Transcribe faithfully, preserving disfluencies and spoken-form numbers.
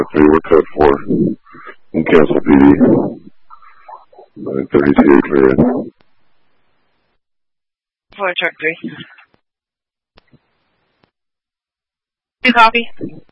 three, we're code four. And cancel P D. nine thirty-two, clear in. four, truck three. Two copy.